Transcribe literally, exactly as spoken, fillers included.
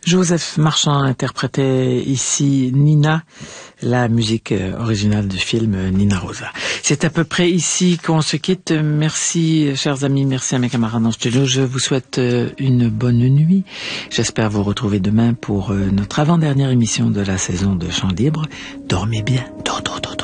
Joseph Marchand interprétait ici Nina, la musique originale du film Nina Rosa. C'est à peu près ici qu'on se quitte. Merci, chers amis, merci à mes camarades en studio. Je vous souhaite une bonne nuit. J'espère vous retrouver demain pour notre avant-dernière émission de la saison de Chant Libre. Dormez bien. Dodo, dodo.